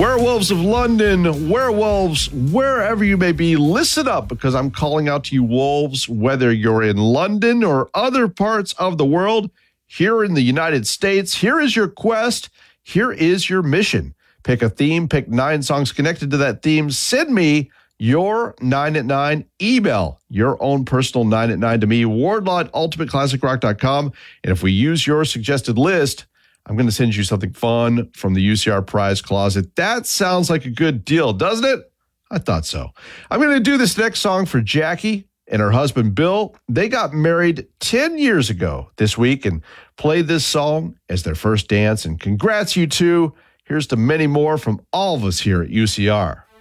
Werewolves of London, werewolves, wherever you may be, listen up because I'm calling out to you wolves, whether you're in London or other parts of the world. Here in the United States, here is your quest. Here is your mission. Pick a theme, pick 9 songs connected to that theme. Send me your 9 at 9. Email your own personal 9 at 9 to me, wardlaw@ultimateclassicrock.com. And if we use your suggested list, I'm going to send you something fun from the UCR prize closet. That sounds like a good deal, doesn't it? I thought so. I'm going to do this next song for Jackie and her husband, Bill. They got married 10 years ago this week and played this song as their first dance. And congrats, you two. Here's to many more from all of us here at UCR.